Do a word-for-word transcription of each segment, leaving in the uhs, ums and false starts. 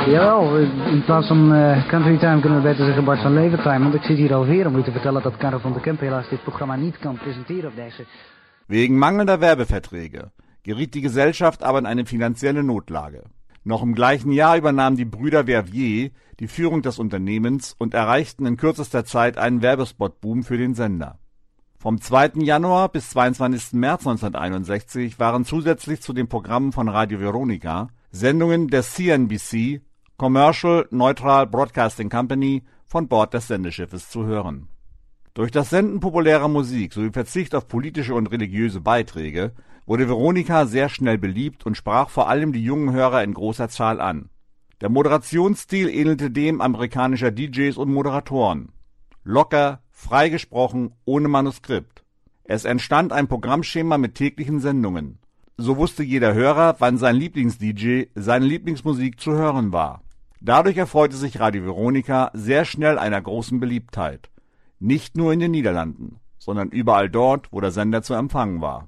Jawel, in plaats van uh, Country Time kunnen we beter zeggen Bart van Levertime. Want ik zit hier alweer om u te vertellen dat Karel van der Kemp helaas dit programma niet kan presenteren op deze... Wegen mangelnder Werbeverträge geriet die Gesellschaft aber in eine finanzielle Notlage. Noch im gleichen Jahr übernahmen die Brüder Verviers die Führung des Unternehmens und erreichten in kürzester Zeit einen Werbespotboom für den Sender. Vom zweiten Januar bis zweiundzwanzigsten März neunzehnhunderteinundsechzig waren zusätzlich zu den Programmen von Radio Veronica Sendungen der C N B C, Commercial Neutral Broadcasting Company, von Bord des Sendeschiffes zu hören. Durch das Senden populärer Musik sowie Verzicht auf politische und religiöse Beiträge wurde Veronica sehr schnell beliebt und sprach vor allem die jungen Hörer in großer Zahl an. Der Moderationsstil ähnelte dem amerikanischer D Js und Moderatoren. Locker, frei gesprochen, ohne Manuskript. Es entstand ein Programmschema mit täglichen Sendungen. So wusste jeder Hörer, wann sein Lieblings-D J, seine Lieblingsmusik zu hören war. Dadurch erfreute sich Radio Veronica sehr schnell einer großen Beliebtheit. Nicht nur in den Niederlanden, sondern überall dort, wo der Sender zu empfangen war.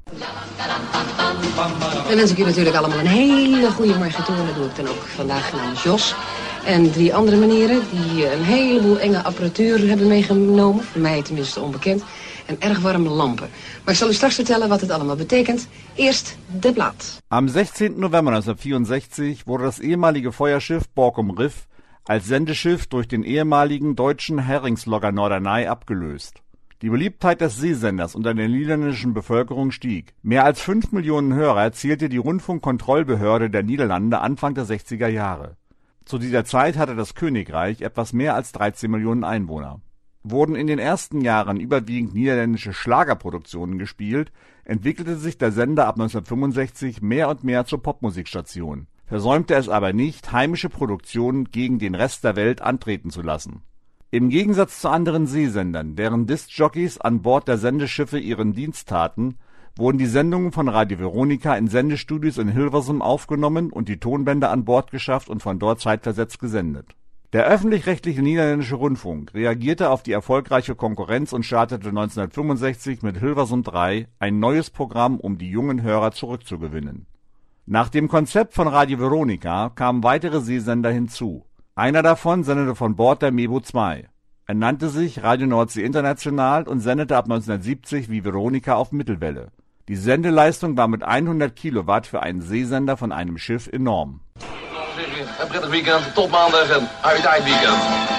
Dan wens ik u natuurlijk allemaal een hele goede morgen toe. En dat doe ik dan ook vandaag namens Jos. En drie andere meneren die een heleboel enge apparatuur hebben meegenomen. Voor mij tenminste onbekend. En erg warme lampen. Maar ik zal u straks vertellen wat het allemaal betekent. Eerst de plaat. Am sechzehnten November neunzehnhundertvierundsechzig wurde das ehemalige Feuerschiff Borkum Riff als Sendeschiff durch den ehemaligen deutschen Heringslogger Norderney abgelöst. Die Beliebtheit des Seesenders unter der niederländischen Bevölkerung stieg. Mehr als fünf Millionen Hörer zählte die Rundfunkkontrollbehörde der Niederlande Anfang der sechziger Jahre. Zu dieser Zeit hatte das Königreich etwas mehr als dreizehn Millionen Einwohner. Wurden in den ersten Jahren überwiegend niederländische Schlagerproduktionen gespielt, entwickelte sich der Sender ab neunzehnhundertfünfundsechzig mehr und mehr zur Popmusikstation, versäumte es aber nicht, heimische Produktionen gegen den Rest der Welt antreten zu lassen. Im Gegensatz zu anderen Seesendern, deren Diskjockeys an Bord der Sendeschiffe ihren Dienst taten, wurden die Sendungen von Radio Veronica in Sendestudios in Hilversum aufgenommen und die Tonbänder an Bord geschafft und von dort zeitversetzt gesendet. Der öffentlich-rechtliche niederländische Rundfunk reagierte auf die erfolgreiche Konkurrenz und startete neunzehnhundertfünfundsechzig mit Hilversum drei ein neues Programm, um die jungen Hörer zurückzugewinnen. Nach dem Konzept von Radio Veronica kamen weitere Seesender hinzu. Einer davon sendete von Bord der Mebo zwei. Er nannte sich Radio Nordsee International und sendete ab neunzehnhundertsiebzig wie Veronica auf Mittelwelle. Die Sendeleistung war mit hundert Kilowatt für einen Seesender von einem Schiff enorm. Een prettig weekend, tot maandag en uit-eind-weekend.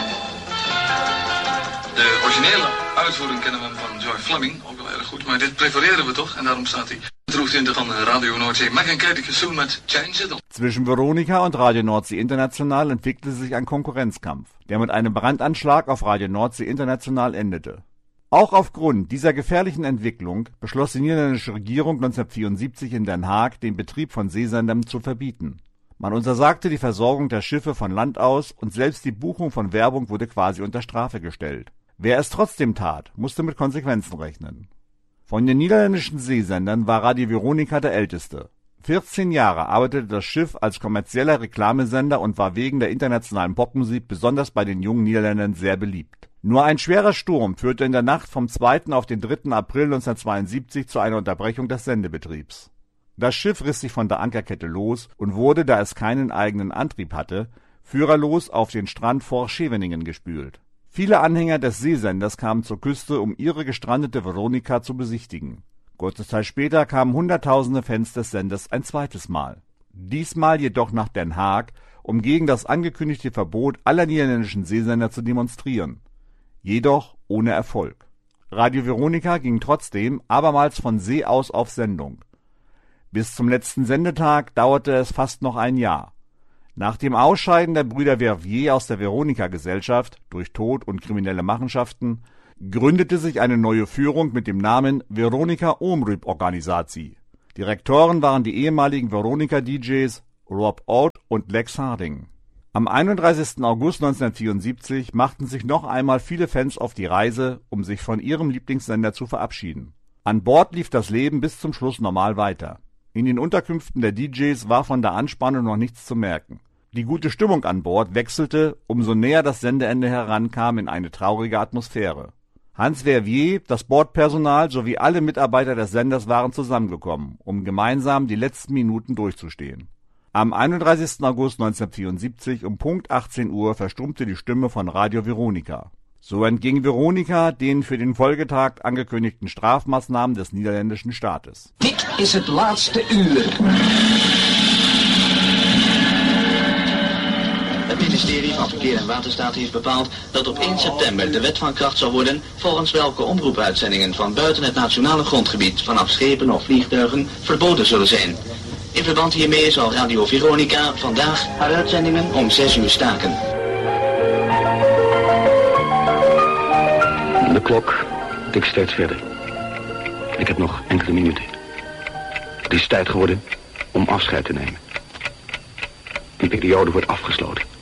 De originele uitvoering kennen we van Joy Fleming, ook wel erg goed, maar dit prefereren we toch en daarom staat hij terugvindig van Radio Noordzee. Mag een kijkje zoen met Change It. Zwischen Veronica und Radio Nordsee International entwickelte sich ein Konkurrenzkampf, der mit einem Brandanschlag auf Radio Nordsee International endete. Auch aufgrund dieser gefährlichen Entwicklung beschloss die niederländische Regierung neunzehnhundertvierundsiebzig in Den Haag, den Betrieb von Seesendern zu verbieten. Man untersagte die Versorgung der Schiffe von Land aus und selbst die Buchung von Werbung wurde quasi unter Strafe gestellt. Wer es trotzdem tat, musste mit Konsequenzen rechnen. Von den niederländischen Seesendern war Radio Veronica der älteste. vierzehn Jahre arbeitete das Schiff als kommerzieller Reklamesender und war wegen der internationalen Popmusik besonders bei den jungen Niederländern sehr beliebt. Nur ein schwerer Sturm führte in der Nacht vom zweiten auf den dritten April neunzehnhundertzweiundsiebzig zu einer Unterbrechung des Sendebetriebs. Das Schiff riss sich von der Ankerkette los und wurde, da es keinen eigenen Antrieb hatte, führerlos auf den Strand vor Scheveningen gespült. Viele Anhänger des Seesenders kamen zur Küste, um ihre gestrandete Veronica zu besichtigen. Kurze Zeit später kamen hunderttausende Fans des Senders ein zweites Mal. Diesmal jedoch nach Den Haag, um gegen das angekündigte Verbot aller niederländischen Seesender zu demonstrieren. Jedoch ohne Erfolg. Radio Veronica ging trotzdem abermals von See aus auf Sendung. Bis zum letzten Sendetag dauerte es fast noch ein Jahr. Nach dem Ausscheiden der Brüder Verviers aus der Veronica-Gesellschaft durch Tod und kriminelle Machenschaften gründete sich eine neue Führung mit dem Namen Veronica Omroep-Organisatie. Direktoren waren die ehemaligen Veronica-D Js Rob Oud und Lex Harding. Am einunddreißigsten August neunzehnhundertvierundsiebzig machten sich noch einmal viele Fans auf die Reise, um sich von ihrem Lieblingssender zu verabschieden. An Bord lief das Leben bis zum Schluss normal weiter. In den Unterkünften der D Js war von der Anspannung noch nichts zu merken. Die gute Stimmung an Bord wechselte, umso näher das Sendeende herankam, in eine traurige Atmosphäre. Hans Verviers, das Bordpersonal sowie alle Mitarbeiter des Senders waren zusammengekommen, um gemeinsam die letzten Minuten durchzustehen. Am einunddreißigsten August neunzehnhundertvierundsiebzig um Punkt achtzehn Uhr verstummte die Stimme von Radio Veronica. So entging Veronica den für den Folgetag angekündigten Strafmaßnahmen des niederländischen Staates. Dit is het laatste uur. Het ministerie van Verkeer en Waterstaat heeft bepaald dat op één september de wet van kracht zal worden volgens welke omroepuitzendingen van buiten het nationale grondgebied vanaf schepen of vliegtuigen verboden zullen zijn. In verband hiermee zal Radio Veronica vandaag haar uitzendingen om zes uur staken. De klok tikt steeds verder. Ik heb nog enkele minuten. Het is tijd geworden om afscheid te nemen. Een periode wordt afgesloten.